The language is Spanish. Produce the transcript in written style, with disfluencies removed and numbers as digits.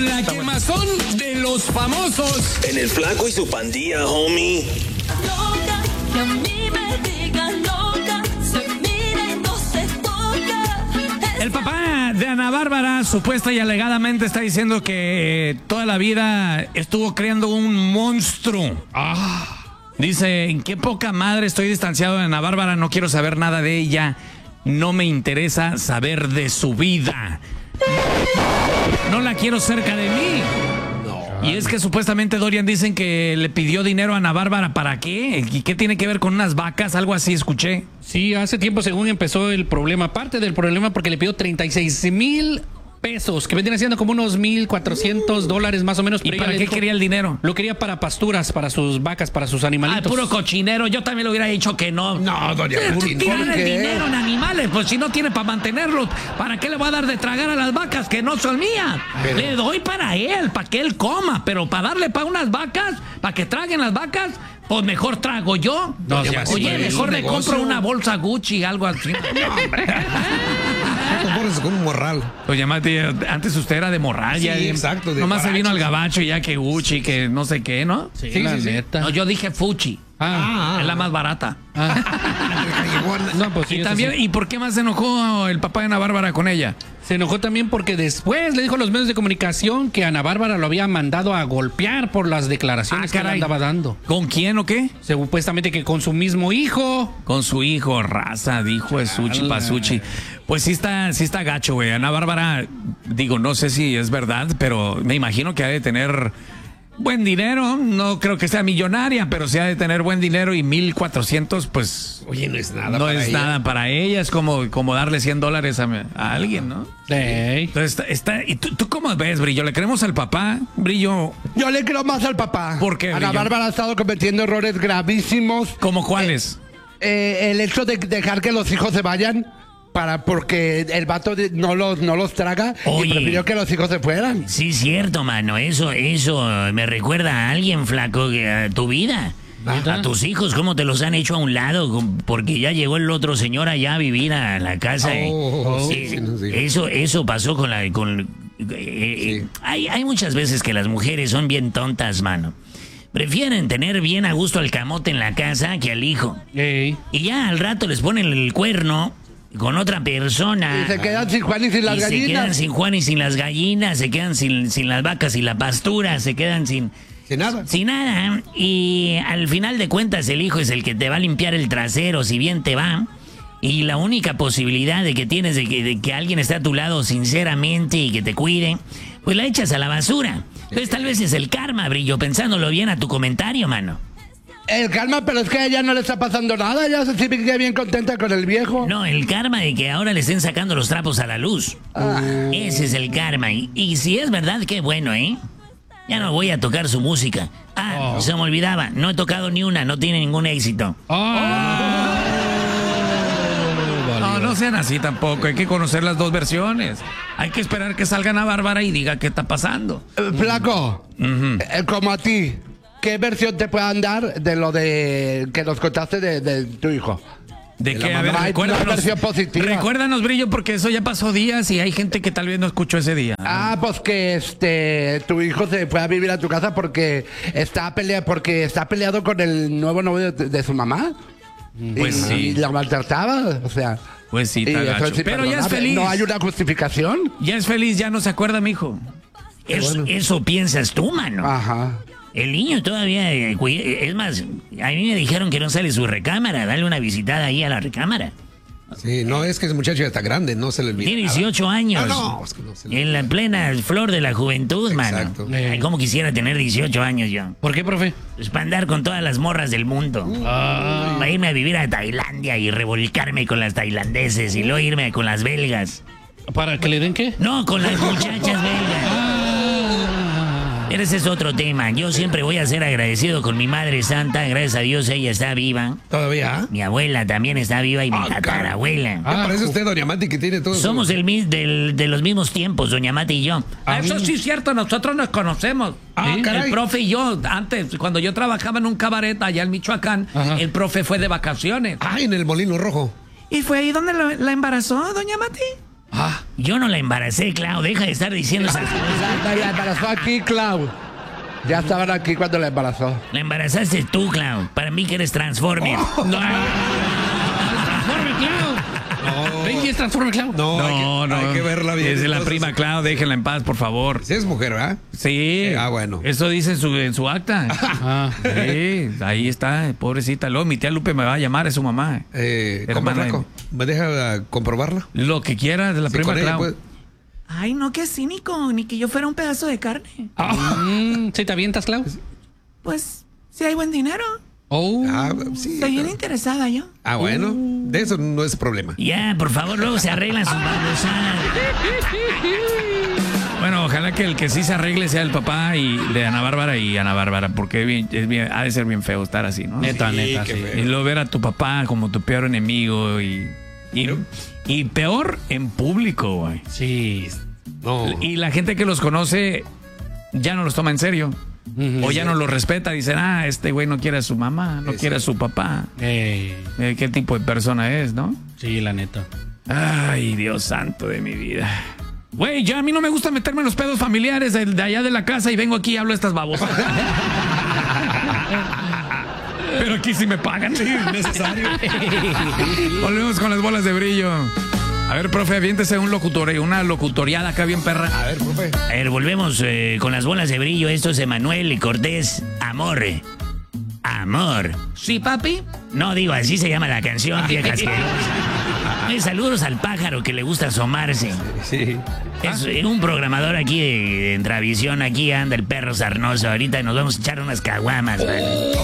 La quemazón de los famosos. En el Flaco y su pandilla, homie. Loca, que a mí me digan loca, se mira y no se toca. El papá de Ana Bárbara supuesta y alegadamente está diciendo que toda la vida estuvo creando un monstruo. Dice, en qué poca madre estoy distanciado de Ana Bárbara, no quiero saber nada de ella, no me interesa saber de su vida. No la quiero cerca de mí. Y es que supuestamente Dorian dicen que le pidió dinero a Ana Bárbara, ¿para qué? ¿Y qué tiene que ver con unas vacas? Algo así escuché. Sí, hace tiempo según empezó el problema, parte del problema porque le pidió 36,000 pesos, que vendrían siendo como unos $1,400 más o menos. ¿Y para qué quería el dinero? Lo quería para pasturas, para sus vacas, para sus animalitos. Puro cochinero, yo también le hubiera dicho que no. No, doña Martín. Tiran el dinero en animales, pues si no tiene para mantenerlos, ¿para qué le voy a dar de tragar a las vacas que no son mías? Le doy para él, para que él coma, pero para darle para unas vacas, para que traguen las vacas, pues mejor trago yo. No, oye, mejor le compro una bolsa Gucci, algo así. No, hombre. Con un morral. Oye, Mati, antes usted era de morral, Sí, ya. exacto. Nomás se vino al gabacho y ya que Gucci, que no sé qué, ¿no? Sí, la neta. No, yo dije Fuchi. Es la más barata. No, pues sí, Y eso también, sí. ¿y por qué más se enojó el papá de Ana Bárbara con ella? Se enojó también porque después le dijo a los medios de comunicación que Ana Bárbara lo había mandado a golpear por las declaraciones que le andaba dando. ¿Con quién o qué? Supuestamente que con su mismo hijo. Con su hijo, raza, dijo Esuchi Pasuchi. Pues sí está gacho, güey. Ana Bárbara, digo, no sé si es verdad, pero me imagino que ha de tener buen dinero. No creo que sea millonaria, pero sí ha de tener buen dinero y 1,400, pues. Oye, no es nada No para es ella. nada para ella, es como darle $100 a alguien, ¿no? Entonces, ¿y tú cómo ves, Brillo? ¿Le creemos al papá, Brillo? Yo le creo más al papá. ¿Por qué, Ana Brillo? Bárbara ha estado cometiendo errores gravísimos. ¿Cómo cuáles? El hecho de dejar que los hijos se vayan porque el vato no los traga. Oye. Y prefirió que los hijos se fueran. Sí, cierto, mano. Eso me recuerda a alguien, Flaco, a tu vida. A tus hijos, cómo te los han hecho a un lado, porque ya llegó el otro señor allá a vivir a la casa. Eso pasó con hay muchas veces que las mujeres son bien tontas, mano. Prefieren tener bien a gusto al camote en la casa que al hijo. Y ya al rato les ponen el cuerno con otra persona. Y se quedan sin Juan y sin las Se quedan gallinas. sin Juan y sin las gallinas, se quedan sin las vacas y la pastura, se quedan sin nada. Sin nada. Y al final de cuentas el hijo es el que te va a limpiar el trasero, si bien te va. Y la única posibilidad de que tienes de que alguien esté a tu lado sinceramente y que te cuide, pues la echas a la basura. Entonces tal vez es el karma, Brillo, pensándolo bien a tu comentario, mano. El calma, pero es que a ella no le está pasando nada. Ella se sigue bien contenta con el viejo. No, el karma de que ahora le estén sacando los trapos a la luz. Ese es el karma. Y si es verdad, qué bueno, ¿eh? Ya no voy a tocar su música. Se me olvidaba. No he tocado ni una, no tiene ningún éxito. No sean así tampoco, hay que conocer las dos versiones. Hay que esperar que salga Ana Bárbara y diga qué está pasando. Flaco, como a ti, ¿qué versión te puedan dar de lo de que nos contaste de tu hijo? ¿De qué? A ver, No hay una versión positiva. recuérdanos, Brillo, porque eso ya pasó días y hay gente que tal vez no escuchó ese día. Pues que tu hijo se fue a vivir a tu casa porque está peleado con el nuevo novio de su mamá. Pues sí. Y la maltrataba, o sea. Pues sí, y está eso gacho. es Pero ya es imperdonable. feliz. No hay una justificación. Ya es feliz, ya no se acuerda, mijo. Eso piensas tú, mano. Ajá. El niño todavía... es más, a mí me dijeron que no sale su recámara. Dale una visitada ahí a la recámara. Sí, no, es que ese muchacho ya está grande, no se le olvida. Tiene 18 años. No, es que no se le En la plena flor de la juventud, Exacto. mano. Ay, cómo quisiera tener 18 años yo. ¿Por qué, profe? Pues para andar con todas las morras del mundo. Para irme a vivir a Tailandia y revolcarme con las tailandeses y luego irme con las belgas. ¿Para que le den qué? No, con las muchachas belgas. Pero ese es otro tema. Yo siempre voy a ser agradecido con mi madre santa. Gracias a Dios ella está viva. ¿Todavía? Mi abuela también está viva y mi tatarabuela. Parece usted, doña Mati, que tiene todo. Somos de los mismos tiempos, doña Mati y yo. Eso sí es cierto, nosotros nos conocemos. caray. El profe y yo, antes, cuando yo trabajaba en un cabaret allá en Michoacán, el profe fue de vacaciones. En el Molino Rojo. ¿Y fue ahí donde la embarazó, doña Mati? Yo no la embaracé, Clau. Deja de estar diciendo esas cosas. La embarazó aquí, Clau. Ya estaban aquí cuando la embarazó. La embarazaste tú, Clau. Para mí que eres Transformer. ¡No! ¡Transforme, Clau! ¿Ven quién es Transforme, Clau? No, hay que verla bien. Es de la Entonces, prima Clau, déjenla en paz, por favor. Sí es mujer, ¿verdad? Sí. Bueno. Eso dice en su acta. Sí, ahí está, pobrecita. Luego mi tía Lupe me va a llamar, es su mamá. Hermana de- ¿Me deja comprobarla? Lo que quiera de la Sí, prima con ella, Clau. pues. Ay, no, qué cínico. Ni que yo fuera un pedazo de carne. ¿Sí te avientas, Clau? Pues, si hay buen dinero. Oh. Sí. Estoy bien interesada yo. Bueno, de eso no es problema. Ya, por favor, luego se arreglan sus babosadas. Bueno, ojalá que el que sí se arregle sea el papá y de Ana Bárbara y Ana Bárbara, porque ha de ser bien feo estar así, ¿no? Neta, Sí, neta, qué sí. feo. Y luego ver a tu papá como tu peor enemigo y peor en público, güey. Sí. No. Y la gente que los conoce ya no los toma en serio. O ya no los respeta, dicen, este güey no quiere a su mamá, no quiere a su papá. ¿Qué tipo de persona es, no? Sí, la neta. Ay, Dios santo de mi vida. Güey, ya a mí no me gusta meterme en los pedos familiares de allá de la casa y vengo aquí y hablo estas babosas. Pero aquí sí me pagan. Sí, es necesario. Volvemos con las bolas de brillo. A ver, profe, aviéntese una locutoriada acá bien perra. A ver, profe. A ver, volvemos con las bolas de brillo. Esto es Emanuel y Cortés. Amor. Amor. ¿Sí, papi? No, digo, así se llama la canción, vieja asquerosa. Saludos al pájaro que le gusta asomarse. Sí. Es un programador aquí de Entravisión. Aquí anda el perro sarnoso. Ahorita nos vamos a echar unas caguamas, ¿vale?